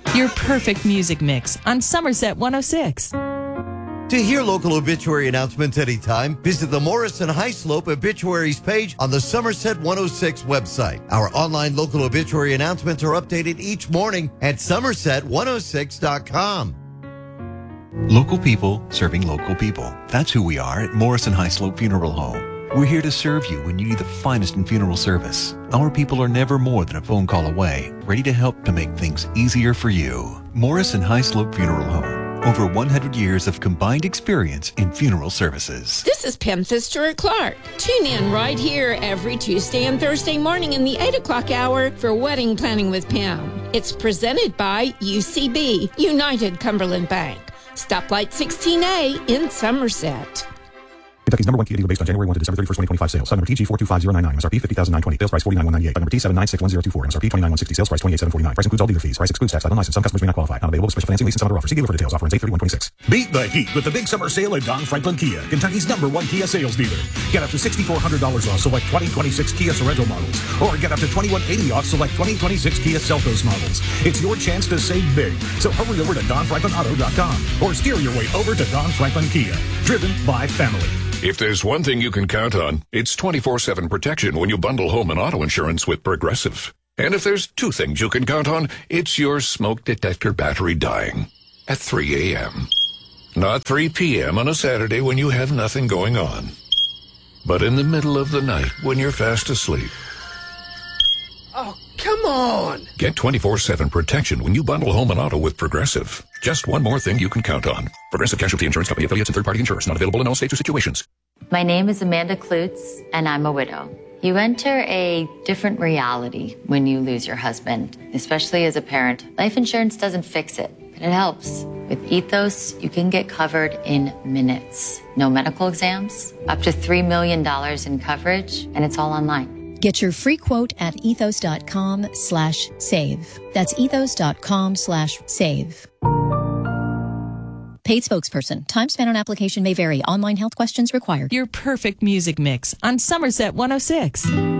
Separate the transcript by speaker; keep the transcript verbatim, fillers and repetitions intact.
Speaker 1: Your perfect music mix on Somerset one oh six.
Speaker 2: To hear local obituary announcements anytime, visit the Morrison Highslope Obituaries page on the Somerset one oh six website. Our online local obituary announcements are updated each morning at somerset one oh six dot com.
Speaker 3: Local people serving local people. That's who we are at Morrison Highslope Funeral Home. We're here to serve you when you need the finest in funeral service. Our people are never more than a phone call away, ready to help to make things easier for you. Morrison Highslope Funeral Home. Over one hundred years of combined experience in funeral services.
Speaker 4: This is Pam Fister-Clark. Tune in right here every Tuesday and Thursday morning in the eight o'clock hour for Wedding Planning with Pam. It's presented by U C B, United Cumberland Bank. Stoplight sixteen A in Somerset.
Speaker 5: Kentucky's number one Kia dealer based on January first to December thirty-first, twenty twenty-five sales. Side number T G four two five zero nine nine. M S R P fifty thousand nine hundred twenty. Sales price forty-nine thousand one hundred ninety-eight. Side number T seven nine six one zero two four. M S R P twenty-nine thousand one hundred sixty. Sales price twenty-eight thousand seven hundred forty-nine. Price includes all dealer fees. Price excludes tax. Not unlicensed. Some customers may not qualify. Not available with special financing, lease, and some other offers. See dealer for details. Offer ends eight thirty-one twenty-six.
Speaker 6: Beat the heat with the big summer sale at Don Franklin Kia, Kentucky's number one Kia sales dealer. Get up to six thousand four hundred dollars off select twenty twenty-six Kia Sorento models, or get up to twenty-one eighty off select twenty twenty-six Kia Seltos models. It's your chance to save big. So hurry over to don franklin auto dot com or steer your way over to Don Franklin Kia. Driven by family.
Speaker 7: If there's one thing you can count on, it's twenty-four seven protection when you bundle home and auto insurance with Progressive. And if there's two things you can count on, it's your smoke detector battery dying at three a.m. Not three p.m. on a Saturday when you have nothing going on, but in the middle of the night when you're fast asleep.
Speaker 8: Oh, come on!
Speaker 7: Get twenty-four seven protection when you bundle home and auto with Progressive. Just one more thing you can count on. Progressive Casualty Insurance Company, affiliates, and third-party insurers. Not available in all states or situations.
Speaker 9: My name is Amanda Klutz, and I'm a widow. You enter a different reality when you lose your husband, especially as a parent. Life insurance doesn't fix it, but it helps. With Ethos, you can get covered in minutes. No medical exams, up to three million dollars in coverage, and it's all online.
Speaker 10: Get your free quote at ethos.com slash save. That's ethos.com slash save. Paid spokesperson. Time spent on application may vary. Online health questions required.
Speaker 1: Your perfect music mix on Somerset one oh six.